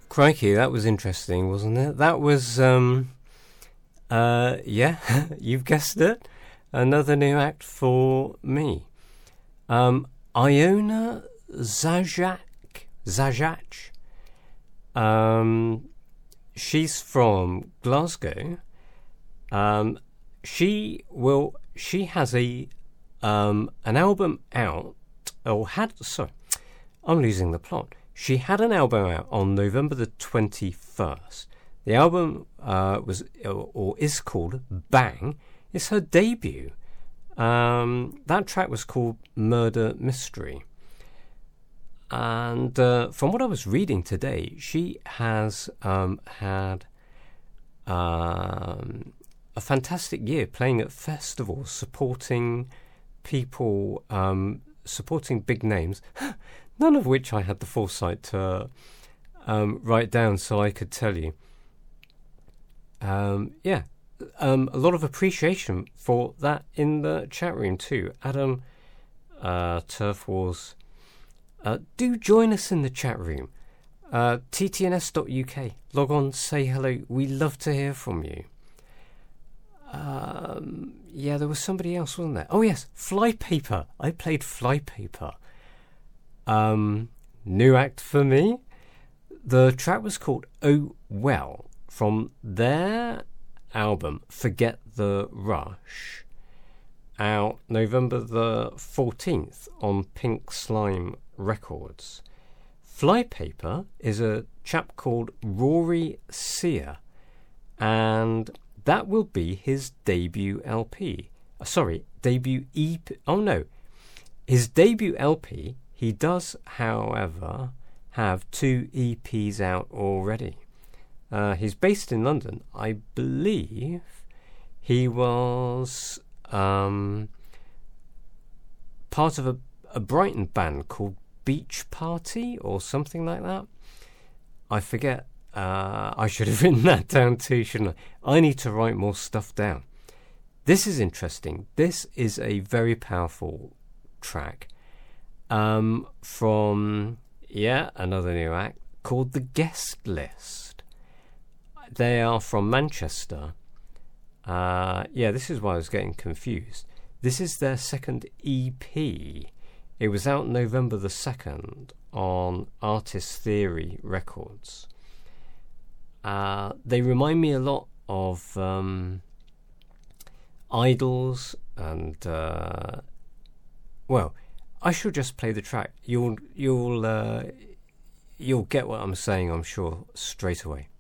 Crikey, that was interesting, wasn't it? That was, yeah, you've guessed it. Another new act for me. Iona Zajac. She's from Glasgow. She has an album out, I'm losing the plot. She had an album out on November the 21st. The album is called Bang. It's her debut. That track was called Murder Mystery. And from what I was reading today, she has had a fantastic year playing at festivals, supporting people, supporting big names, none of which I had the foresight to write down so I could tell you. A lot of appreciation for that in the chat room too. Adam Turf Wars, do join us in the chat room. ttns.uk. Log on, say hello. We love to hear from you. There was somebody else, wasn't there? Oh yes, Flypaper. I played Flypaper. New act for me. The track was called Oh Well, from their album Forget the Rush, out November the 14th on Pink Slime Records. Flypaper is a chap called Rory Sear, and that will be his debut LP. Debut EP. Oh no, his debut LP. He does, however, have 2 EPs out already. He's based in London. I believe he was part of a Brighton band called Beach Party or something like that. I forget. I should have written that down too, shouldn't I? I need to write more stuff down. This is interesting. This is a very powerful track from another new act called The Guest List. They are from Manchester. This is why I was getting confused. This is their second EP. It was out November the 2nd on Artist Theory Records. They remind me a lot of Idols and I shall just play the track. You'll get what I'm saying, I'm sure, straight away.